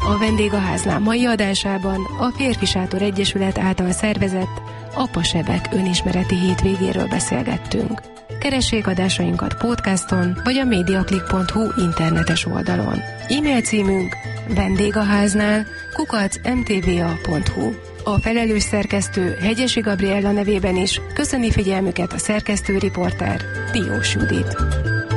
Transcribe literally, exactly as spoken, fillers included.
A Vendégháznál mai adásában a Férfi Sátor Egyesület által szervezett Apasebek önismereti hétvégéről beszélgettünk. Keressék adásainkat podcaston vagy a mediaclick pont hu internetes oldalon. E-mail címünk vendégháznál kukac em té vé a pont hu. A felelős szerkesztő Hegyesi Gabriella nevében is köszöni figyelmüket a szerkesztő riporter Diós Judit.